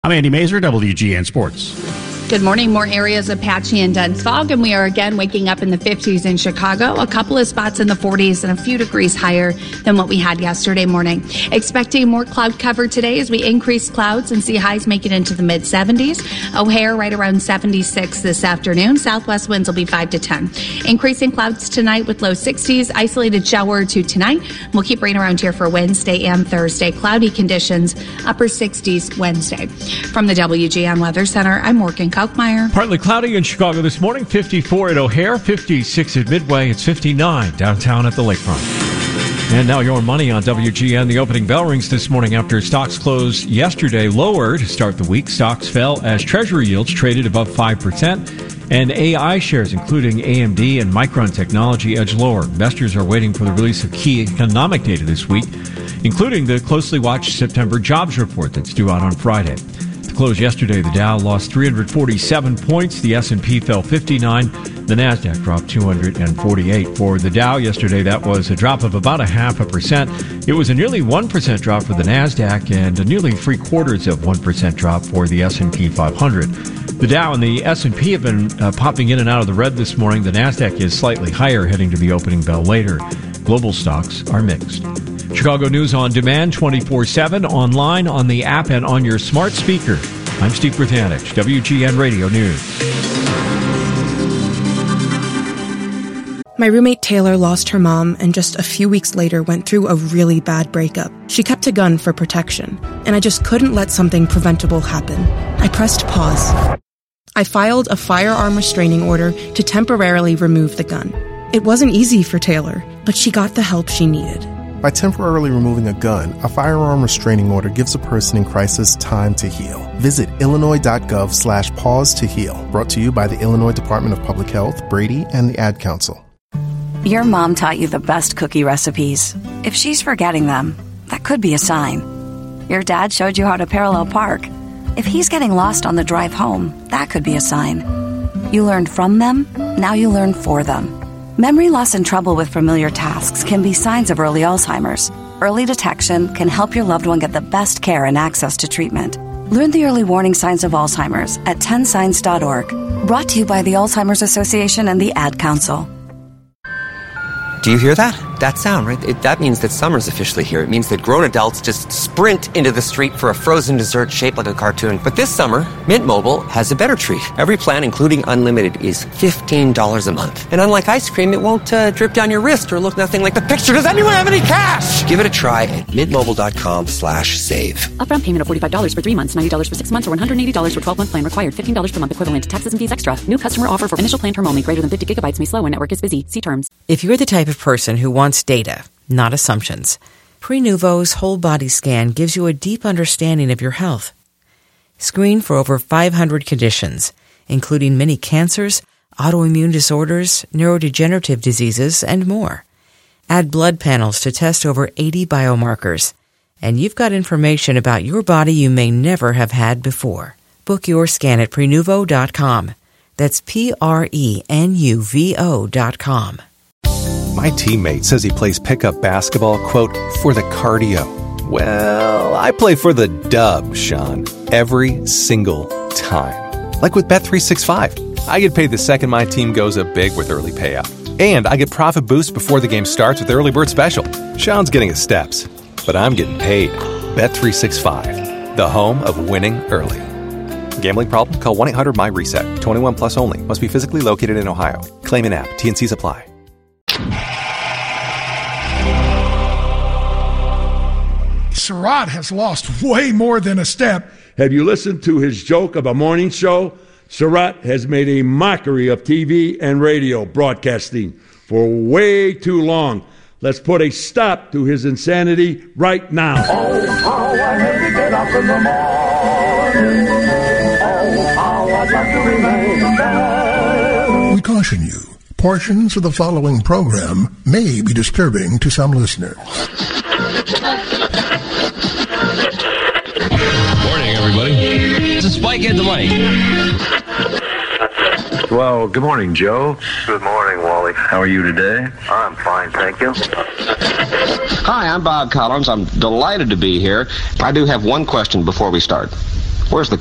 I'm Andy Mazer, WGN Sports. Good morning. More areas of patchy and dense fog, and we are again waking up in the 50s in Chicago. A couple of spots in the 40s and a few degrees higher than what we had yesterday morning. Expecting more cloud cover today as we increase clouds and see highs make it into the mid-70s. O'Hare right around 76 this afternoon. Southwest winds will be 5 to 10. Increasing clouds tonight with low 60s. Isolated shower or two tonight. We'll keep rain around here for Wednesday and Thursday. Cloudy conditions, upper 60s Wednesday. From the WGN Weather Center, I'm Morgan Kalkmeyer. Partly cloudy in Chicago this morning, 54 at O'Hare, 56 at Midway, it's 59 downtown at the lakefront. And now your money on WGN. The opening bell rings this morning after stocks closed yesterday lower to start the week. Stocks fell as Treasury yields traded above 5%, and AI shares, including AMD and Micron Technology, edged lower. Investors are waiting for the release of key economic data this week, including the closely watched September jobs report that's due out on Friday. To close yesterday, the Dow lost 347 points. The S&P fell 59. The Nasdaq dropped 248. For the Dow yesterday, that was a drop of about 0.5%. It was a nearly 1% drop for the Nasdaq and a nearly 0.75% drop for the S&P 500. The Dow and the S&P have been popping in and out of the red this morning. The Nasdaq is slightly higher heading to the opening bell later. Global stocks are mixed. Chicago News on demand 24/7, online, on the app, and on your smart speaker. I'm Steve Brathanich, WGN Radio News. My roommate Taylor lost her mom and just a few weeks later went through a really bad breakup. She kept a gun for protection, and I just couldn't let something preventable happen. I pressed pause. I filed a firearm restraining order to temporarily remove the gun. It wasn't easy for Taylor, but she got the help she needed. By temporarily removing a gun, a firearm restraining order gives a person in crisis time to heal. Visit illinois.gov/pause to heal. Brought to you by the Illinois Department of Public Health, Brady, and the Ad Council. Your mom taught you the best cookie recipes. If she's forgetting them, that could be a sign. Your dad showed you how to parallel park. If he's getting lost on the drive home, that could be a sign. You learned from them, now you learn for them. Memory loss and trouble with familiar tasks can be signs of early Alzheimer's. Early detection can help your loved one get the best care and access to treatment. Learn the early warning signs of Alzheimer's at 10signs.org. Brought to you by the Alzheimer's Association and the Ad Council. Do you hear that? That sound, right? That means that summer's officially here. It means that grown adults just sprint into the street for a frozen dessert shaped like a cartoon. But this summer, Mint Mobile has a better treat. Every plan, including unlimited, is $15 a month. And unlike ice cream, it won't drip down your wrist or look nothing like the picture. Does anyone have any cash? Give it a try at mintmobile.com/save. Upfront payment of $45 for 3 months, $90 for 6 months, or $180 for 12-month plan required. $15 per month equivalent. Taxes and fees extra. New customer offer for initial plan term only. Greater than 50 gigabytes may slow when network is busy. See terms. If you're the type of person who wants data, not assumptions, Prenuvo's whole body scan gives you a deep understanding of your health. Screen for over 500 conditions, including many cancers, autoimmune disorders, neurodegenerative diseases, and more. Add blood panels to test over 80 biomarkers, and you've got information about your body you may never have had before. Book your scan at Prenuvo.com. That's Prenuvo.com. My teammate says he plays pickup basketball, quote, for the cardio. Well, I play for the dub, Sean, every single time. Like with Bet365. I get paid the second my team goes up big with early payout. And I get profit boost before the game starts with Early Bird Special. Sean's getting his steps, but I'm getting paid. Bet365, the home of winning early. Gambling problem? Call 1-800-MY-RESET. 21 plus only. Must be physically located in Ohio. Claim in app. T&Cs apply. Surratt has lost way more than a step. Have you listened to his joke of a morning show? Surratt has made a mockery of TV and radio broadcasting for way too long. Let's put a stop to his insanity right now. Oh, how I hate to get up in the morning. Oh, how I'd like to remain there. We caution you, portions of the following program may be disturbing to some listeners. Morning, everybody. It's a Spike at the mic. Well, good morning, Joe. Good morning, Wally. How are you today? I'm fine, thank you. Hi, I'm Bob Collins. I'm delighted to be here. I do have one question before we start. Where's the